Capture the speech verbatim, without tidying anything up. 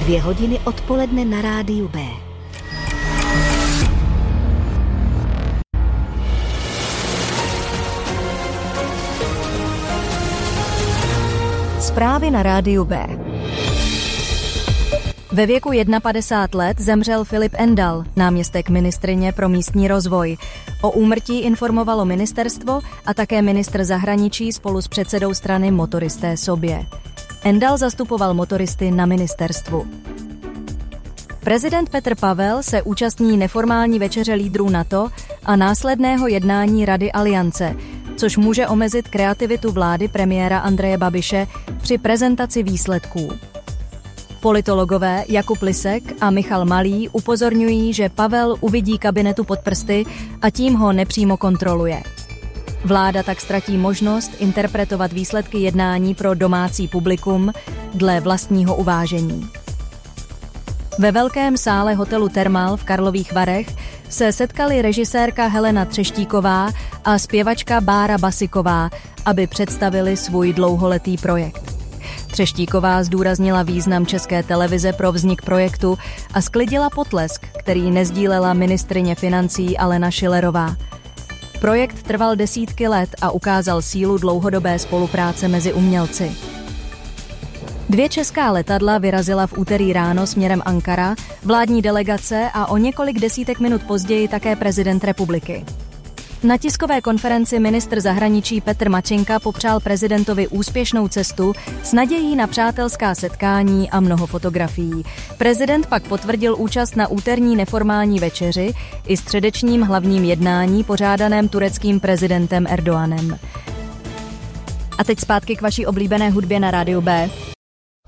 Dvě hodiny odpoledne na rádiu B. Zprávy na rádiu B. Ve věku padesát jedna let zemřel Filip Endal, náměstek ministryně pro místní rozvoj. O úmrtí informovalo ministerstvo a také ministr zahraničí spolu s předsedou strany Motoristé sobě. Endal zastupoval motoristy na ministerstvu. Prezident Petr Pavel se účastní neformální večeře lídrů NATO a následného jednání Rady Aliance, což může omezit kreativitu vlády premiéra Andreje Babiše při prezentaci výsledků. Politologové Jakub Lisek a Michal Malý upozorňují, že Pavel uvidí kabinetu pod prsty a tím ho nepřímo kontroluje. Vláda tak ztratí možnost interpretovat výsledky jednání pro domácí publikum dle vlastního uvážení. Ve velkém sále hotelu Thermal v Karlových Varech se setkali režisérka Helena Třeštíková a zpěvačka Bára Basiková, aby představili svůj dlouholetý projekt. Třeštíková zdůraznila význam České televize pro vznik projektu a sklidila potlesk, který nezdílela ministryně financí Alena Schillerová. Projekt trval desítky let a ukázal sílu dlouhodobé spolupráce mezi umělci. Dvě česká letadla vyrazila v úterý ráno směrem Ankara, vládní delegace a o několik desítek minut později také prezident republiky. Na tiskové konferenci ministr zahraničí Petr Mačenka popřál prezidentovi úspěšnou cestu s nadějí na přátelská setkání a mnoho fotografií. Prezident pak potvrdil účast na úterní neformální večeři i středečním hlavním jednání pořádaném tureckým prezidentem Erdoganem. A teď zpátky k vaší oblíbené hudbě na rádiu B.